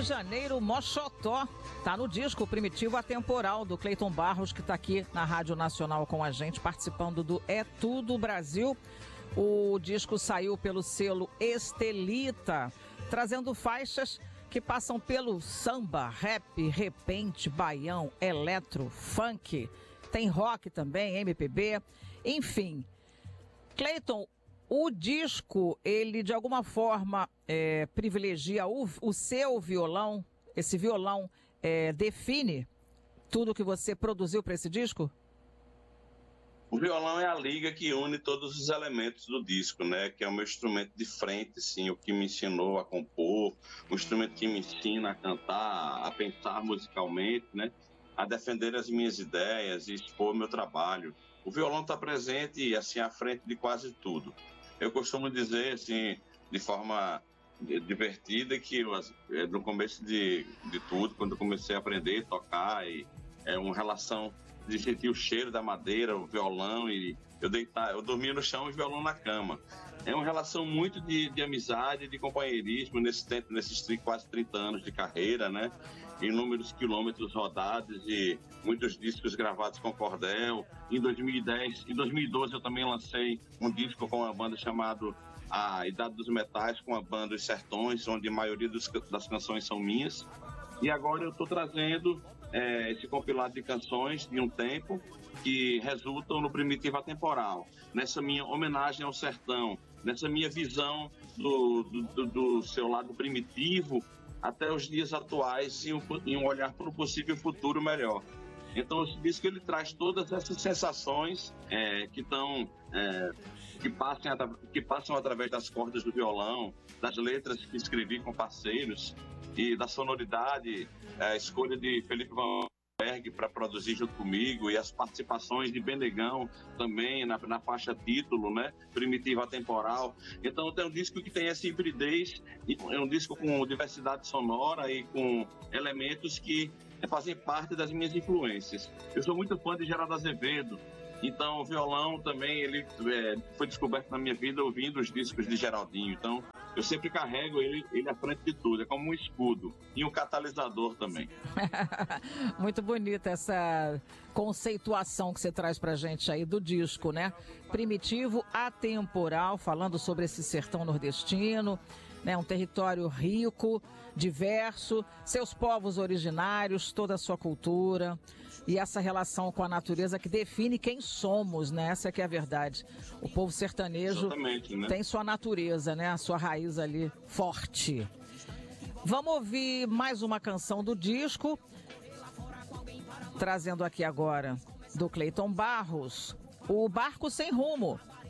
de Janeiro, Moxotó. Tá no disco Primitivo Atemporal, do Cleiton Barros, que tá aqui na Rádio Nacional com a gente, participando do É Tudo Brasil. O disco saiu pelo selo Estelita, trazendo faixas que passam pelo samba, rap, repente, baião, eletro, funk. Tem rock também, MPB, enfim. Cleiton, o disco, ele de alguma forma privilegia o seu violão, esse violão define tudo que você produziu para esse disco? O violão é a liga que une todos os elementos do disco, né? Que é o meu instrumento de frente, sim, o que me ensinou a compor, o instrumento que me ensina a cantar, a pensar musicalmente, né? A defender as minhas ideias e expor meu trabalho. O violão está presente, assim, à frente de quase tudo. Eu costumo dizer, assim, de forma divertida, que no começo de tudo, quando eu comecei a aprender a tocar, uma relação de sentir o cheiro da madeira, o violão, e eu dormia no chão e o violão na cama. É uma relação muito de amizade, de companheirismo nesse tempo, nesses quase 30 anos de carreira, né? Inúmeros quilômetros rodados e muitos discos gravados com cordel. Em 2012 eu também lancei um disco com uma banda chamada A Idade dos Metais, com a banda Os Sertões, onde a maioria das canções são minhas. E agora eu estou trazendo esse compilado de canções de um tempo que resultam no Primitivo Atemporal, nessa minha homenagem ao sertão, nessa minha visão do seu lado primitivo até os dias atuais e um olhar para um possível futuro melhor. Então, esse disco ele traz todas essas sensações que passam através das cordas do violão, das letras que escrevi com parceiros e da sonoridade, a escolha de Felipe Van Berg para produzir junto comigo e as participações de Benegão também na faixa título, né? Primitivo Atemporal. Então tem um disco que tem essa hibridez, é um disco com diversidade sonora e com elementos que fazem parte das minhas influências. Eu sou muito fã de Geraldo Azevedo, então o violão também ele foi descoberto na minha vida ouvindo os discos de Geraldinho. Então eu sempre carrego ele à frente de tudo, é como um escudo e um catalisador também. Muito bonita essa conceituação que você traz pra gente aí do disco, né? Primitivo Atemporal, falando sobre esse sertão nordestino, né? Um território rico, diverso, seus povos originários, toda a sua cultura e essa relação com a natureza que define quem somos, né? Essa que é a verdade. O povo sertanejo tem sua natureza, né? A sua raiz ali forte. Vamos ouvir mais uma canção do disco, trazendo aqui agora do Cleiton Barros, O Barco Sem Rumo.